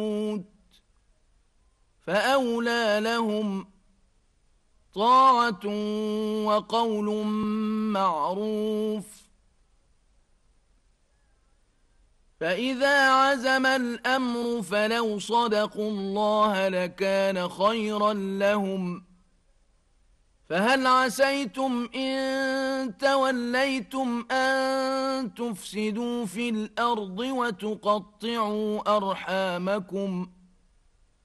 فأولى لهم طاعة وقول معروف. فإذا عزم الأمر فلو صدقوا الله لكان خيرا لهم. فهل عسيتم إن توليتم أن تفسدوا في الأرض وتقطعوا أرحامكم